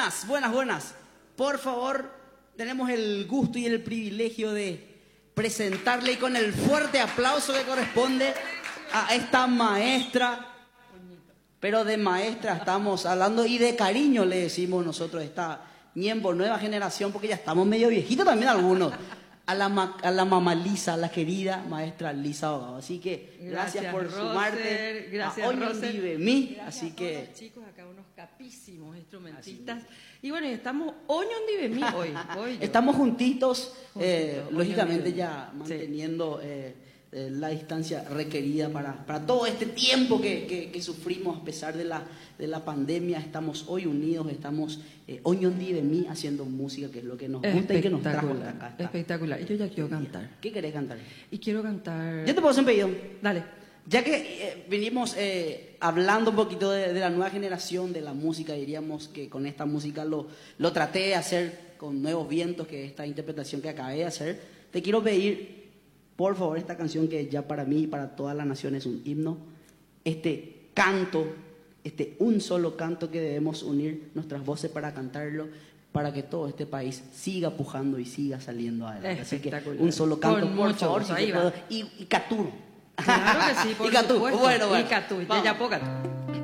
buenas, buenas, buenas. Por favor, tenemos el gusto y el privilegio de presentarle y con el fuerte aplauso que corresponde a esta maestra. Pero de maestra estamos hablando y de cariño le decimos nosotros, esta miembro nueva generación, porque ya estamos medio viejitos también algunos. A la mamá Lisa, a la querida maestra Lisa Ahogado. Así que gracias por Roser, sumarte gracias, a Hoy en Vive Mí. Así que chicos, acá unos capísimos instrumentistas. Y bueno, estamos hoy en Vive Mí hoy estamos juntitos, lógicamente Vive ya Mí. manteniendo la distancia requerida para todo este tiempo que sufrimos a pesar de la pandemia. Estamos hoy unidos, estamos hoy en Vive Mí haciendo música, que es lo que nos gusta y que nos trajo hasta acá. Está. Espectacular. Y yo ya quiero cantar. ¿Qué querés cantar? Y quiero cantar... Yo te puedo hacer un pedido. Dale. Ya que venimos hablando un poquito de la nueva generación de la música, diríamos que con esta música lo traté de hacer con Nuevos Vientos, que es esta interpretación que acabé de hacer. Te quiero pedir, por favor, esta canción que ya para mí y para toda la nación es un himno, este canto, un solo canto que debemos unir nuestras voces para cantarlo, para que todo este país siga pujando y siga saliendo adelante. Así que un solo canto, con por mucho favor, gusto, si ahí se va. puede. Y Catú. Claro que sí, por Y Catú. supuesto. Bueno. Y Catú, ya Vamos. ya poca.